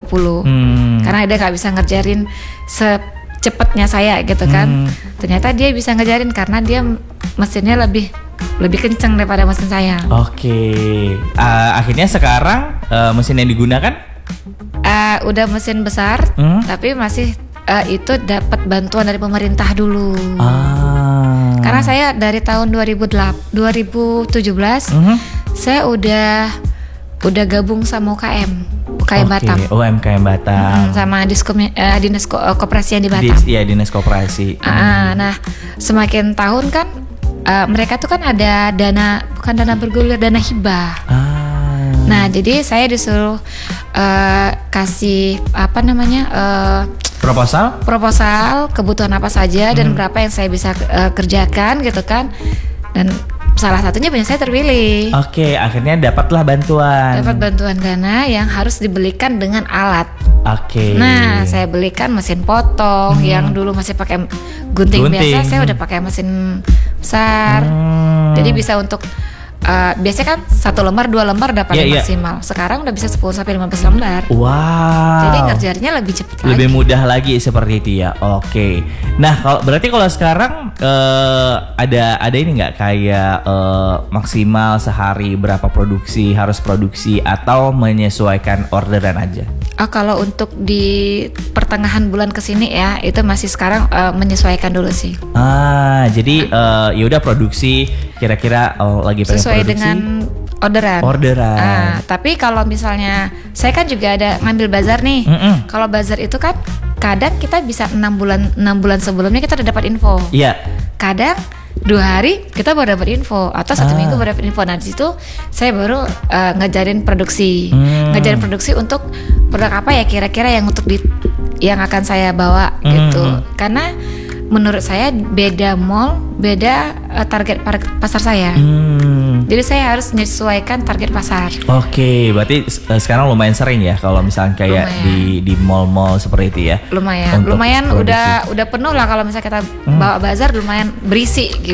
20. Karena dia nggak bisa ngerjain secepatnya saya gitu kan. Ternyata dia bisa ngejarin karena dia mesinnya lebih kenceng daripada mesin saya. Oke. Akhirnya sekarang mesin yang digunakan? Udah mesin besar, tapi masih itu dapat bantuan dari pemerintah dulu. Karena saya dari tahun 2017 saya udah gabung sama UKM Batam. UMKM Batam. Sama dinas koperasi yang di Batam. Iya, dinas koperasi. Nah, semakin tahun kan mereka tuh kan ada bukan dana bergulir, dana hibah. Nah, jadi saya disuruh kasih proposal kebutuhan apa saja dan berapa yang saya bisa kerjakan gitu kan. Dan salah satunya punya saya terpilih. Oke, akhirnya dapatlah bantuan. Dapat bantuan dana yang harus dibelikan dengan alat. Oke. Nah, saya belikan mesin potong yang dulu masih pakai gunting biasa, saya udah pakai mesin besar. Jadi bisa untuk biasanya kan 1 lembar 2 lembar dapat maksimal. Sekarang udah bisa 10 sampai 15 lembar. Wow. Jadi ngerjainnya lebih cepat lebih mudah lagi seperti itu ya. Oke. Nah, berarti kalau sekarang ada ini nggak kayak maksimal sehari berapa harus produksi atau menyesuaikan orderan aja? Kalau untuk di pertengahan bulan kesini ya, itu masih sekarang menyesuaikan dulu sih. Jadi ya udah produksi kira-kira lagi pengen sesuai produksi dengan orderan. Tapi kalau misalnya saya kan juga ada ngambil bazar nih. Kalau bazar itu kan kadang kita bisa 6 bulan sebelumnya kita udah dapat info. Iya. Kadang 2 hari kita baru dapat info atau 1 minggu baru dapat info. Nah, di situ saya baru ngejarin produksi. Ngejarin produksi untuk produk apa ya kira-kira yang yang akan saya bawa gitu. Karena menurut saya beda mall, beda target pasar saya. Jadi saya harus menyesuaikan target pasar. Oke, berarti sekarang lumayan sering ya kalau misalnya kayak di mall-mall seperti itu ya. Lumayan udah penuh lah kalau misalnya kita bawa bazar, lumayan berisi gitu.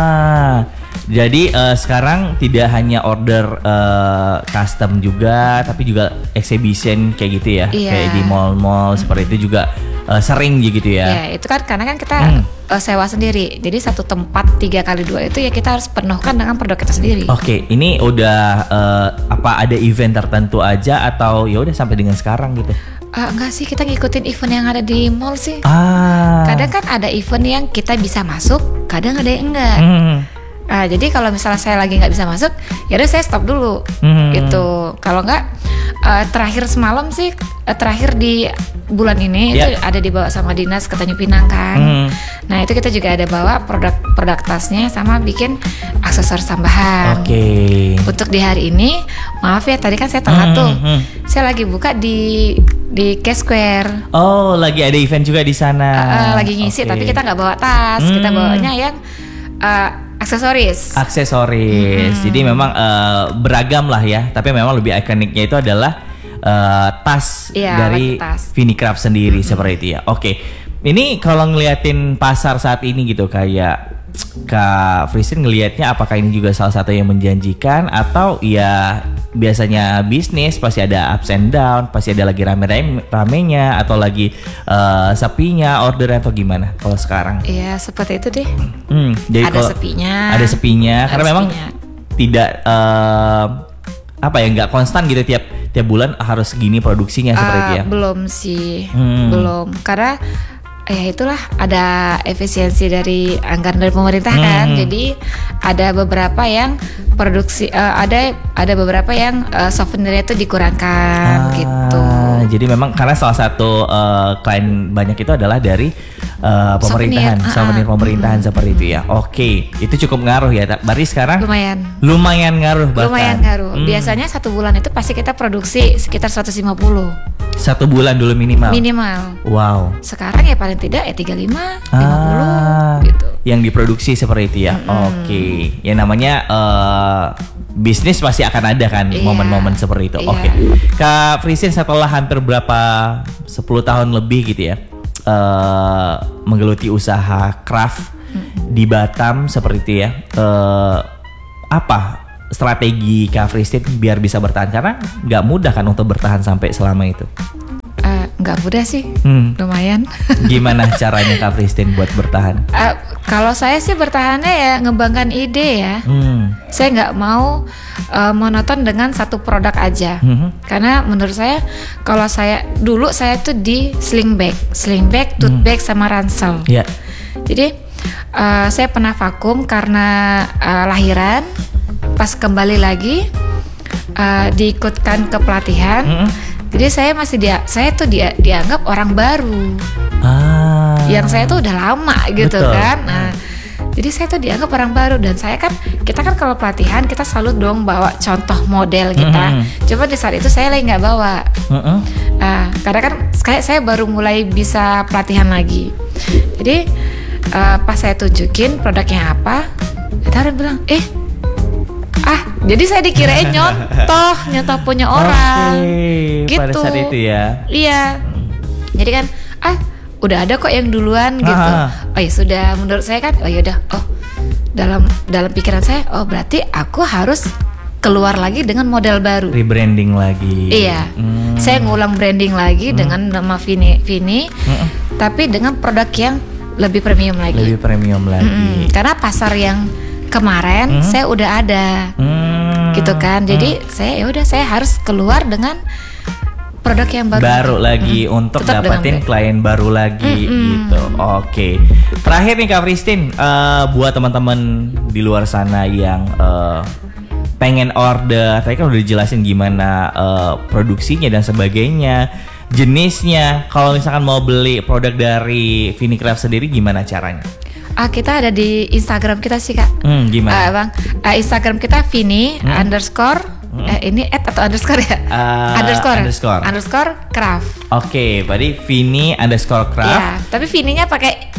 Jadi sekarang tidak hanya order custom juga, tapi juga exhibition kayak gitu ya. Kayak di mall-mall seperti itu juga sering gitu ya. Iya, itu kan karena kan kita sewa sendiri. Jadi satu tempat 3x2 itu ya kita harus penuhkan dengan produk kita sendiri. Oke, ini udah ada event tertentu aja atau ya udah sampai dengan sekarang gitu? Enggak sih, kita ngikutin event yang ada di mall sih. Kadang kan ada event yang kita bisa masuk, kadang ada yang enggak. Jadi kalau misalnya saya lagi nggak bisa masuk, ya udah saya stop dulu. Gitu. Kalau nggak, terakhir semalam sih, terakhir di bulan ini itu ada dibawa sama dinas ke Tanjung Pinang kan. Nah itu kita juga ada bawa produk tasnya sama bikin aksesoris tambahan. Untuk di hari ini, maaf ya tadi kan saya telat tuh. Saya lagi buka di Cash Square. Oh, lagi ada event juga di sana. Lagi ngisi, tapi kita nggak bawa tas, kita bawanya yang aksesoris. Jadi memang beragam lah ya. Tapi memang lebih ikoniknya itu adalah tas dari Vinicraft sendiri seperti itu ya. Oke. Ini kalau ngeliatin pasar saat ini gitu kayak Kak Frisin ngelihatnya apakah ini juga salah satu yang menjanjikan atau ya biasanya bisnis pasti ada ups and down, pasti ada lagi rame-ramenya atau lagi sepinya order atau gimana kalau sekarang? Iya seperti itu deh. Jadi ada sepinya karena memang tidak nggak konstan gitu tiap bulan harus segini produksinya seperti itu ya. Belum sih, belum karena ya itulah ada efisiensi dari anggaran dari pemerintah kan. Jadi ada beberapa yang produksi ada beberapa yang souvenirnya itu dikurangkan gitu. Jadi memang karena salah satu klien banyak itu adalah dari pemerintahan, souvenir pemerintahan seperti itu ya. Oke, itu cukup ngaruh ya. Berarti sekarang lumayan ngaruh bahkan. Lumayan ngaruh. Biasanya 1 bulan itu pasti kita produksi sekitar 150. 1 bulan dulu minimal. Wow. Sekarang ya paling tidak ya 35, 50 gitu. Yang diproduksi seperti itu ya. Oke. Ya namanya bisnis pasti akan ada kan momen-momen seperti itu. Oke. Kak Frisin setelah hampir berapa 10 tahun lebih gitu ya menggeluti usaha craft di Batam seperti itu ya. Apa strategi Kak Frisin biar bisa bertahan, karena nggak mudah kan untuk bertahan sampai selama itu? nggak mudah sih, lumayan. Gimana caranya Kak Christine buat bertahan? Kalau saya sih bertahannya ya ngembangkan ide ya. Saya nggak mau monoton dengan satu produk aja. Karena menurut saya kalau saya tuh di sling bag, tote bag sama ransel. Yeah. Jadi saya pernah vakum karena lahiran. Pas kembali lagi diikutkan ke pelatihan. Jadi saya tuh dianggap orang baru. Yang saya tuh udah lama gitu. Betul. Kan. Nah, jadi saya tuh dianggap orang baru dan kita kan kalau pelatihan kita selalu dong bawa contoh model kita. Coba di saat itu saya lagi nggak bawa. Karena kan saya baru mulai bisa pelatihan lagi. Jadi pas saya tunjukin produknya apa, kita orang bilang, jadi saya dikirain nyontoh punya orang. Gitu. Pada saat itu ya. Iya. Jadi kan, udah ada kok yang duluan gitu. Oh ya sudah, menurut saya kan, dalam pikiran saya, berarti aku harus keluar lagi dengan model baru. Rebranding lagi. Iya. Saya ngulang branding lagi dengan nama Vini, tapi dengan produk yang lebih premium lagi. Karena pasar yang kemarin saya udah ada. Gitu kan. Jadi saya harus keluar dengan produk yang baru lagi untuk dapetin klien baru lagi gitu. Oke. Terakhir nih Kak Christine, buat teman-teman di luar sana yang pengen order, tadi kan udah dijelasin gimana produksinya dan sebagainya, jenisnya. Kalau misalkan mau beli produk dari Vini Craft sendiri gimana caranya? Kita ada di Instagram kita sih Kak. Gimana? Bang, Instagram kita Vini _ ini atau underscore ya? Underscore craft. Oke, berarti Vini _ craft. Ya, tapi Vininya pakai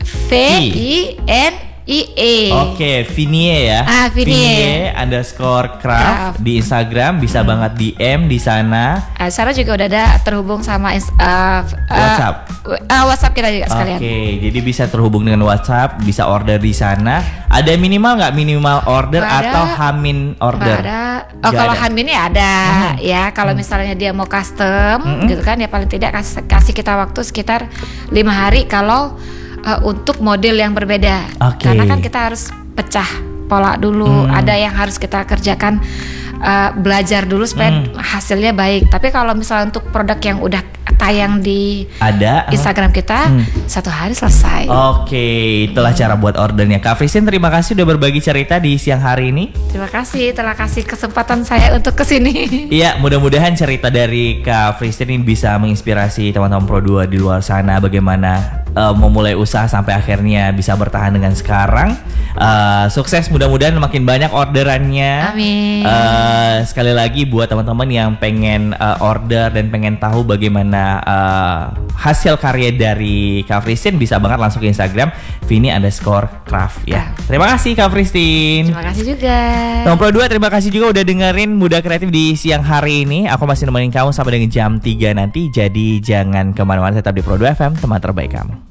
VINIE. Oke, Vinie ya. Vinie _ craft di Instagram, bisa banget DM di sana. Sarah juga udah ada terhubung sama WhatsApp. WhatsApp kita juga sekalian. Oke, jadi bisa terhubung dengan WhatsApp, bisa order di sana. Ada minimal order atau hamin order? Ada. Kalau haminnya ada ya. Kalau misalnya dia mau custom gitu kan, ya paling tidak kasih kita waktu sekitar 5 hari kalau untuk model yang berbeda. Karena kan kita harus pecah pola dulu. Ada yang harus kita kerjakan, belajar dulu supaya hasilnya baik. Tapi kalau misalnya untuk produk yang udah tayang di Instagram kita, 1 hari selesai. Oke, itulah cara buat ordernya. Kak Christine, terima kasih udah berbagi cerita di siang hari ini. Terima kasih telah kasih kesempatan saya untuk kesini. Iya, mudah-mudahan cerita dari Kak Christine ini bisa menginspirasi teman-teman Pro2 di luar sana bagaimana memulai usaha sampai akhirnya bisa bertahan dengan sekarang. Sukses, mudah-mudahan makin banyak orderannya. Amin. Sekali lagi buat teman-teman yang pengen order dan pengen tahu bagaimana hasil karya dari Kak Christine, bisa banget langsung ke Instagram Vini _ craft ya. Terima kasih Kak Christine. Terima kasih juga. Teman Pro2, terima kasih juga udah dengerin Muda Kreatif di siang hari ini. Aku masih nemenin kamu sampai dengan jam 3 nanti. Jadi jangan kemana-mana, tetap di Pro2 FM, teman terbaik kamu.